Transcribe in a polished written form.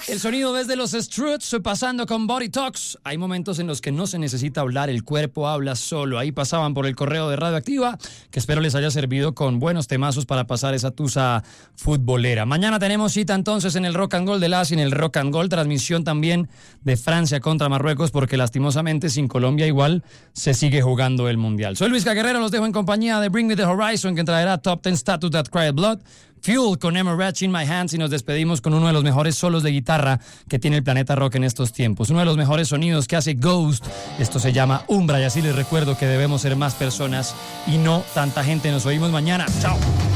El sonido desde los Struts, pasando con Body Talks. Hay momentos en los que no se necesita hablar, el cuerpo habla solo. Ahí pasaban por el correo de Radioactiva, que espero les haya servido con buenos temazos para pasar esa tusa futbolera. Mañana tenemos cita entonces en el Rock and Gold de Las y en el Rock and Gold, transmisión también de Francia contra Marruecos, porque lastimosamente sin Colombia igual se sigue jugando el Mundial. Soy Luis Guerrero, los dejo en compañía de Bring Me The Horizon, que traerá Top 10 Statue That Cried Blood, Fuel con Emma Ratch in My Hands, y nos despedimos con uno de los mejores solos de guitarra que tiene el planeta rock en estos tiempos, uno de los mejores sonidos que hace Ghost. Esto se llama Umbra, y así les recuerdo que debemos ser más personas y no tanta gente. Nos oímos mañana. Chao.